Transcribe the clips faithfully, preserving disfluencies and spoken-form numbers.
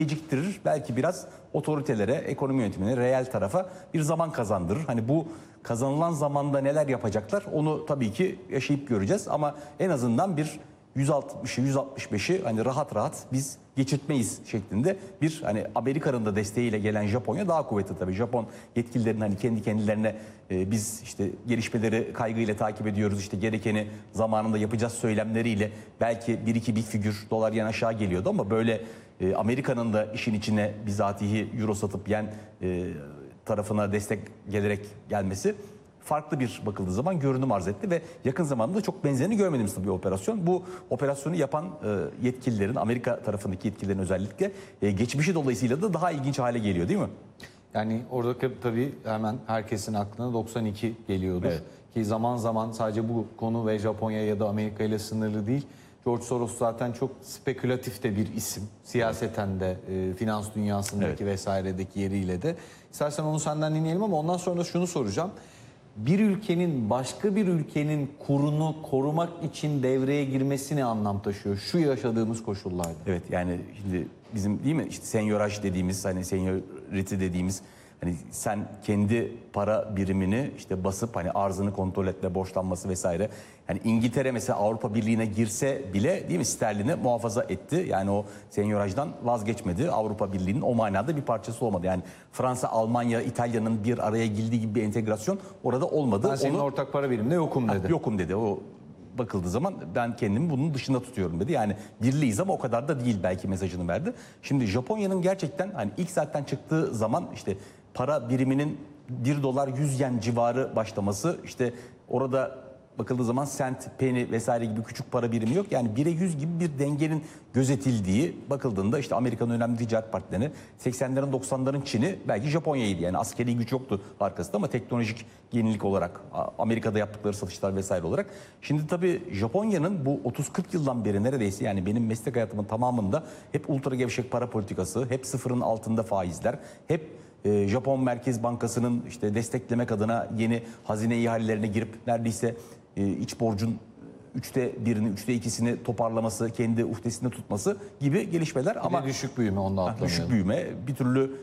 geciktirir. Belki biraz otoritelere, ekonomi yönetimine, reel tarafa bir zaman kazandırır. Hani bu kazanılan zamanda neler yapacaklar onu tabii ki yaşayıp göreceğiz. Ama en azından bir yüz altmışı, yüz altmış beşi hani rahat rahat biz geçirtmeyiz şeklinde bir hani Amerika'nın da desteğiyle gelen Japonya daha kuvvetli tabii. Japon yetkililerin hani kendi kendilerine e, biz işte gelişmeleri kaygıyla takip ediyoruz, işte gerekeni zamanında yapacağız söylemleriyle belki bir iki bir figür dolar yan aşağı geliyordu ama böyle e, Amerika'nın da işin içine bizatihi euro satıp yen e, tarafına destek gelerek gelmesi farklı bir bakıldığı zaman görünüm arz etti ve yakın zamanda da çok benzerini görmediğimiz bir operasyon. Bu operasyonu yapan e, yetkililerin, Amerika tarafındaki yetkililerin özellikle e, geçmişi dolayısıyla da daha ilginç hale geliyor değil mi? Yani orada tabii hemen herkesin aklına doksan iki geliyordur. Evet. Ki zaman zaman sadece bu konu ve Japonya ya da Amerika ile sınırlı değil. George Soros zaten çok spekülatif de bir isim. Siyaseten de, e, finans dünyasındaki evet. vesairedeki yeriyle de. İstersen onu senden dinleyelim ama ondan sonra şunu soracağım. Bir ülkenin başka bir ülkenin kurunu korumak için devreye girmesi ne anlam taşıyor şu yaşadığımız koşullarda? Evet, yani şimdi bizim değil mi işte senyoraj dediğimiz, hani seniority dediğimiz, hani sen kendi para birimini işte basıp hani arzını kontrol etme, borçlanması vesaire. Yani İngiltere mesela Avrupa Birliği'ne girse bile değil mi sterlini muhafaza etti. Yani o senyorajdan vazgeçmedi. Avrupa Birliği'nin o manada bir parçası olmadı. Yani Fransa, Almanya, İtalya'nın bir araya girdiği gibi bir entegrasyon orada olmadı. Ben senin Onu, ortak para biriminde yokum dedi. Ha, yokum dedi. O bakıldığı zaman ben kendimi bunun dışında tutuyorum dedi. Yani birliğiz ama o kadar da değil belki mesajını verdi. Şimdi Japonya'nın gerçekten hani ilk zaten çıktığı zaman işte para biriminin bir dolar yüz yen civarı başlaması, işte orada bakıldığı zaman sent, penny vesaire gibi küçük para birimi yok. Yani bire yüz gibi bir dengenin gözetildiği bakıldığında işte Amerika'nın önemli ticaret partneri seksenlerin doksanların Çin'i belki Japonya'ydı. Yani askeri güç yoktu arkasında ama teknolojik yenilik olarak Amerika'da yaptıkları satışlar vesaire olarak. Şimdi tabii Japonya'nın bu otuz kırk yıldan beri neredeyse yani benim meslek hayatımın tamamında hep ultra gevşek para politikası, hep sıfırın altında faizler, hep Japon Merkez Bankası'nın işte desteklemek adına yeni hazine ihalelerine girip neredeyse iç borcun üçte birini, üçte ikisini toparlaması, kendi uhdesinde tutması gibi gelişmeler. Bir ama düşük büyüme onda atlamayalım. Düşük büyüme, bir türlü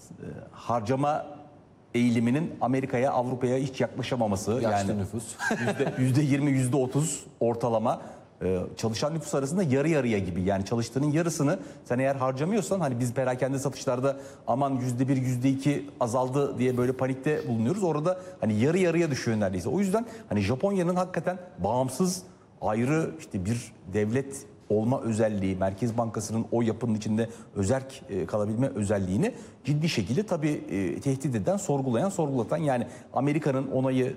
harcama eğiliminin Amerika'ya, Avrupa'ya hiç yaklaşamaması. Yaşlı yani nüfus. yüzde yirmi, yüzde otuz ortalama. Çalışan nüfus arasında yarı yarıya gibi, yani çalıştığının yarısını sen eğer harcamıyorsan, hani biz perakende satışlarda aman yüzde bir, yüzde iki azaldı diye böyle panikte bulunuyoruz. Orada hani yarı yarıya düşüyor neredeyse. O yüzden hani Japonya'nın hakikaten bağımsız, ayrı işte bir devlet olma özelliği, Merkez Bankası'nın o yapının içinde özerk kalabilme özelliğini ciddi şekilde tabii tehdit eden, sorgulayan, sorgulatan, yani Amerika'nın onayı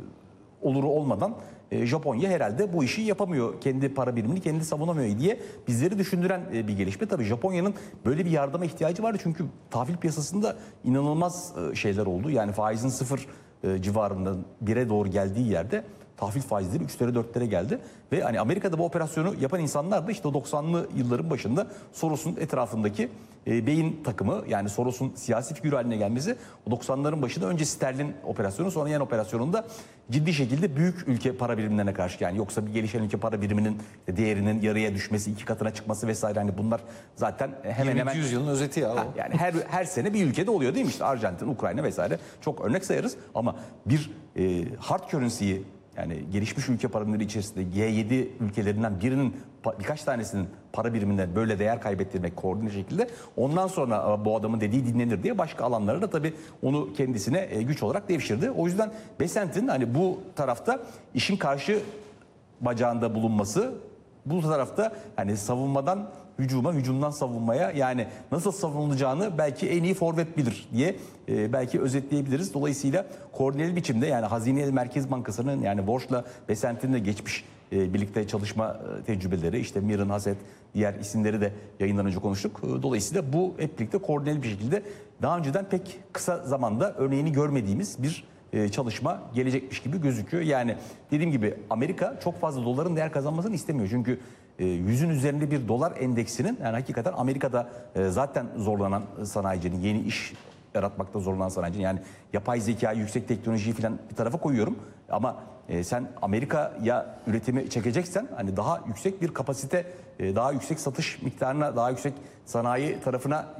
oluru olmadan Japonya herhalde bu işi yapamıyor. Kendi para birimini kendi savunamıyor diye bizleri düşündüren bir gelişme. Tabii Japonya'nın böyle bir yardıma ihtiyacı vardı. Çünkü tahvil piyasasında inanılmaz şeyler oldu. Yani faizin sıfır civarında bire doğru geldiği yerde tahvil faizleri üçlere dörtlere geldi. Ve hani Amerika'da bu operasyonu yapan insanlar da işte doksanlı yılların başında Soros'un etrafındaki e, beyin takımı, yani Soros'un siyasi figür haline gelmesi o doksanların başında önce sterlin operasyonu, sonra yen operasyonunda ciddi şekilde büyük ülke para birimlerine karşı, yani yoksa bir gelişen ülke para biriminin değerinin yarıya düşmesi, iki katına çıkması vesaire, hani bunlar zaten hemen hemen yüzyılın özeti ya. Ha, yani her her sene bir ülkede oluyor değil mi? İşte Arjantin, Ukrayna vesaire çok örnek sayarız ama bir e, hard currency'yi, yani gelişmiş ülke para birimleri içerisinde G yedi ülkelerinden birinin birkaç tanesinin para biriminden böyle değer kaybettirmek koordine şekilde, ondan sonra bu adamın dediği dinlenir diye başka alanlara da tabii onu kendisine güç olarak devşirdi. O yüzden Besant'in hani bu tarafta işin karşı bacağında bulunması, bu tarafta hani savunmadan hücuma, hücumdan savunmaya, yani nasıl savunulacağını belki en iyi forvet bilir diye e, belki özetleyebiliriz. Dolayısıyla koordineli biçimde, yani Hazine Merkez Bankası'nın, yani Warsh'la Besant'in de geçmiş e, birlikte çalışma e, tecrübeleri, işte Mirren, Haset, diğer isimleri de yayından önce konuştuk. E, dolayısıyla bu hep birlikte koordineli bir şekilde daha önceden pek kısa zamanda örneğini görmediğimiz bir e, çalışma gelecekmiş gibi gözüküyor. Yani dediğim gibi Amerika çok fazla doların değer kazanmasını istemiyor. Çünkü yüzün üzerinde bir dolar endeksinin, yani hakikaten Amerika'da zaten zorlanan sanayicinin, yeni iş yaratmakta zorlanan sanayicinin. Yani yapay zeka, yüksek teknolojiyi falan bir tarafa koyuyorum. Ama e, sen Amerika'ya üretimi çekeceksen hani daha yüksek bir kapasite, e, daha yüksek satış miktarına, daha yüksek sanayi tarafına